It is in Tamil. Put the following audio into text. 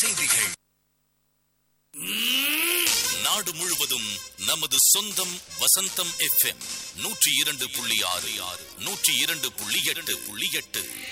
செய்திகள். நாடு முழுவதும் நமது சொந்தம் வசந்தம் FM 102.6 102.8